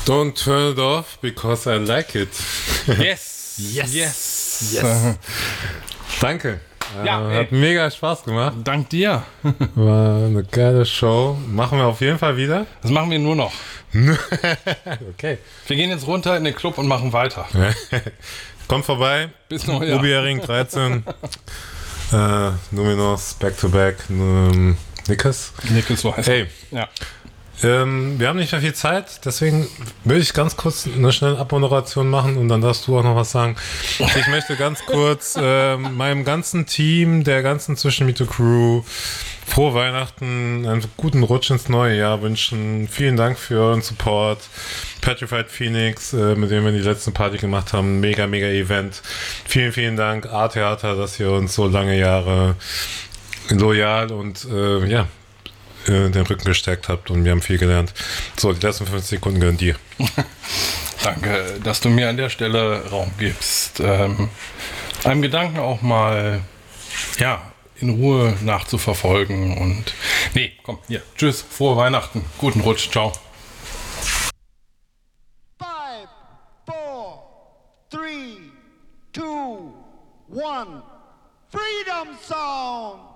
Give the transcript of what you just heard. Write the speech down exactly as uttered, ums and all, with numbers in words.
Don't turn it off because I like it. Yes. Yes. Yes. Yes. Danke. Ja, äh, hat mega Spaß gemacht. Dank dir. War eine geile Show. Machen wir auf jeden Fall wieder. Das machen wir nur noch. Okay. Wir gehen jetzt runter in den Club und machen weiter. Kommt vorbei. Bis Neujahr. Ubi-Ring dreizehn. äh, Numinos, Back to Back. Ähm, Nickes. Nickes, so heißt Hey. Ja. Ähm, wir haben nicht mehr viel Zeit, deswegen will ich ganz kurz eine schnelle Abmoderation machen und dann darfst du auch noch was sagen. Ich möchte ganz kurz äh, meinem ganzen Team, der ganzen Zwischenmiete-Crew frohe Weihnachten, einen guten Rutsch ins neue Jahr wünschen. Vielen Dank für euren Support. Petrified Phoenix, äh, mit dem wir die letzte Party gemacht haben. Mega, mega Event. Vielen, vielen Dank, A-Theater, dass ihr uns so lange Jahre loyal und äh, ja, den Rücken gestärkt habt und wir haben viel gelernt. So, die letzten fünfzig Sekunden gehören dir. Danke, dass du mir an der Stelle Raum gibst. Ähm, einem Gedanken auch mal, ja, in Ruhe nachzuverfolgen und nee, komm, hier, tschüss, frohe Weihnachten, guten Rutsch, ciao. Five, four, three, two, one. Freedom Song!